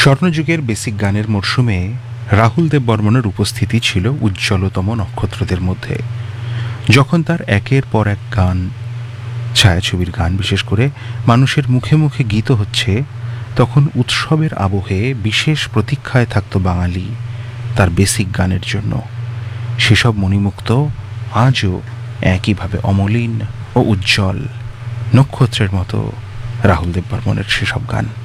স্বর্ণযুগের basic গানের মরশুমে রাহুল দেব বর্মনের উপস্থিতি ছিল উজ্জ্বলতম নক্ষত্রদের মধ্যে। যখন তার একের পর এক গান, ছায়াছবির গান বিশেষ করে, মানুষের মুখে মুখে গীত হচ্ছে, তখন উৎসবের আবহে বিশেষ প্রতীক্ষায় থাকত বাঙালি তার বেসিক গানের জন্য। সেসব মণিমুক্ত আজও একইভাবে অমলিন ও উজ্জ্বল, নক্ষত্রের মতো রাহুল দেব বর্মনের সেসব গান।